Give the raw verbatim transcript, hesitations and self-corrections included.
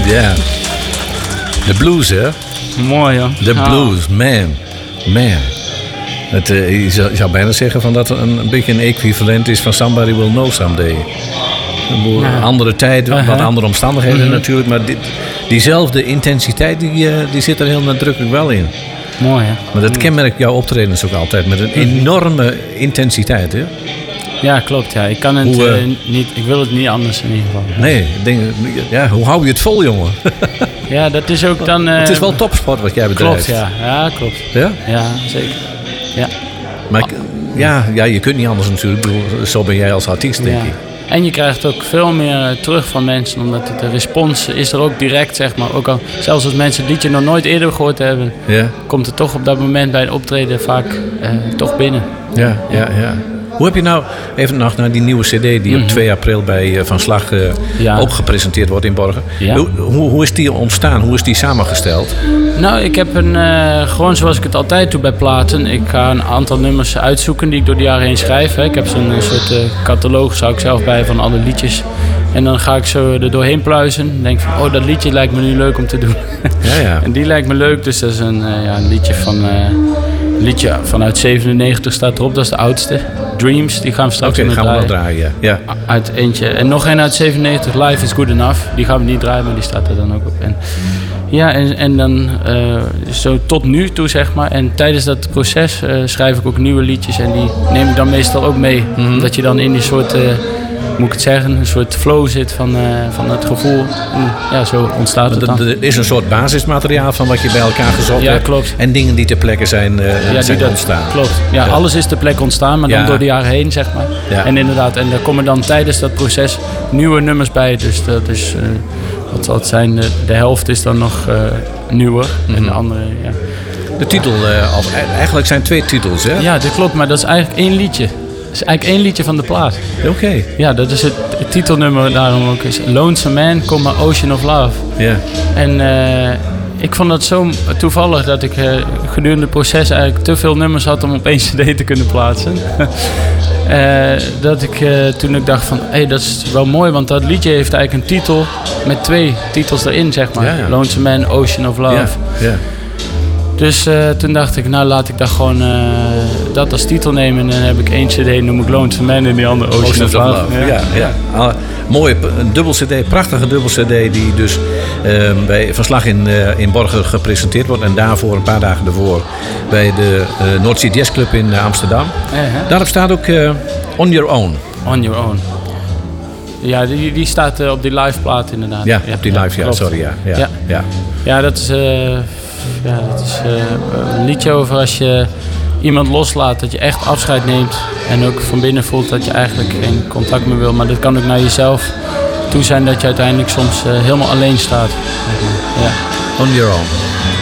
Ja. De blues, hè? Mooi, hoor. De blues, man. Man. Het, uh, je, zou, je zou bijna zeggen van dat het een, een beetje een equivalent is van Somebody Will Know Someday. Een ja. andere tijd, uh-huh. wat andere omstandigheden mm-hmm. natuurlijk. Maar die, diezelfde intensiteit die, uh, die zit er heel nadrukkelijk wel in. Mooi, hè? Maar dat kenmerkt jouw optredens ook altijd. Met een enorme intensiteit, hè? Ja, klopt. Ja. Ik, kan het, hoe, uh, uh, niet, ik wil het niet anders in ieder geval. Nee, ik denk, ja, hoe hou je het vol, jongen? Ja, dat is ook dan... Uh, het is wel topsport wat jij bedrijft. Klopt, ja. Ja, klopt. Ja? Ja, zeker. Ja. Maar ik, ja, ja, je kunt niet anders natuurlijk. Zo ben jij als artiest, denk ja. ik. En je krijgt ook veel meer terug van mensen, omdat de respons is er ook direct, zeg maar. Ook al, zelfs als mensen het liedje nog nooit eerder gehoord hebben, ja. komt het toch op dat moment bij een optreden vaak uh, toch binnen. Ja, ja, ja. Hoe heb je nou, even nog naar die nieuwe cd die mm-hmm. op twee april bij uh, Van Slag uh, ja. ook gepresenteerd wordt in Borgen. Ja. Hoe, hoe, hoe is die ontstaan? Hoe is die samengesteld? Nou, ik heb een, uh, gewoon zoals ik het altijd doe bij platen. Ik ga een aantal nummers uitzoeken die ik door de jaren heen schrijf. Hè. Ik heb zo'n soort uh, catalogus, zou ik zelf bij, van alle liedjes. En dan ga ik zo er doorheen pluizen. En denk van, oh, dat liedje lijkt me nu leuk om te doen. Ja, ja. En die lijkt me leuk, dus dat is een, uh, ja, een liedje van... Uh, liedje vanuit zevenennegentig staat erop, dat is de oudste. Dreams, die gaan we straks okay, nog draaien. Oké, gaan we nog draaien, ja. Uit eentje. En nog een uit zevenennegentig, Life is Good Enough. Die gaan we niet draaien, maar die staat er dan ook op. En, ja, en, en dan uh, zo tot nu toe, zeg maar. En tijdens dat proces uh, schrijf ik ook nieuwe liedjes. En die neem ik dan meestal ook mee. Mm-hmm. Omdat je dan in die soort... Uh, moet ik het zeggen, een soort flow zit van, uh, van het gevoel. En ja, zo ontstaat het dan. Er is een soort basismateriaal van wat je bij elkaar gezocht ja, hebt. Klopt. En dingen die ter plekke zijn, uh, ja, zijn dat, ontstaan. Klopt. Ja, ja, alles is ter plekke ontstaan, maar dan ja. door de jaren heen, zeg maar. Ja. En inderdaad, en daar komen dan tijdens dat proces nieuwe nummers bij. Dus dat is, uh, wat zal het zijn, de, de helft is dan nog uh, nieuwer. Mm-hmm. En de andere, ja. De titel, uh, of, eigenlijk zijn twee titels, hè? Ja, dat klopt, maar dat is eigenlijk één liedje. Dat is eigenlijk één liedje van de plaat. Oké. Okay. Ja, dat is het, het titelnummer daarom ook is Lonesome Man, Ocean of Love. Ja. Yeah. En uh, ik vond dat zo toevallig dat ik uh, gedurende het proces eigenlijk te veel nummers had om op één cd te kunnen plaatsen. uh, dat ik uh, toen ik dacht van, hé, hey, dat is wel mooi, want dat liedje heeft eigenlijk een titel met twee titels erin, zeg maar. Ja, ja. Lonesome Man, Ocean of Love. Ja. Ja. Dus uh, toen dacht ik, nou laat ik dat gewoon uh, dat als titel nemen. En dan heb ik één cd, noem ik Lonesome Man en die andere Ocean, Ocean of Love. Love. Ja, ja. ja. Ah, mooie, een dubbel cd, prachtige dubbel cd die dus uh, bij Van Slag in, uh, in Borgen gepresenteerd wordt. En daarvoor, een paar dagen daarvoor, bij de uh, North Sea Jazz Club in uh, Amsterdam. Uh-huh. Daarop staat ook uh, On Your Own. On Your Own. Ja, die, die staat uh, op die live plaat inderdaad. Ja, ja op die live, ja, ja sorry. Ja, ja, ja. ja. ja dat is... Uh, Ja, het is uh, een liedje over als je iemand loslaat, dat je echt afscheid neemt. En ook van binnen voelt dat je eigenlijk geen contact meer wil. Maar dat kan ook naar jezelf toe zijn dat je uiteindelijk soms uh, helemaal alleen staat. Ja. On Your Own.